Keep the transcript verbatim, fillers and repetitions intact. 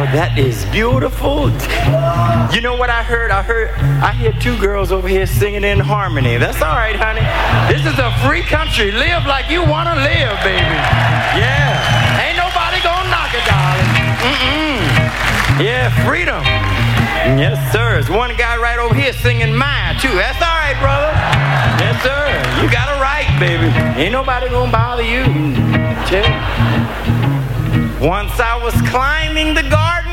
that is beautiful. You know what I heard? I heard, I hear two girls over here singing in harmony. That's all right, honey. This is a free country. Live like you want to live, baby. Yeah. Ain't nobody gonna knock it, darling. Mm-mm. Yeah, freedom. Yes, sir. There's one guy right over here singing mine, too. That's all right, brother. Yes, sir. You got it right, baby. Ain't nobody gonna bother you. Chill. Once I was climbing the garden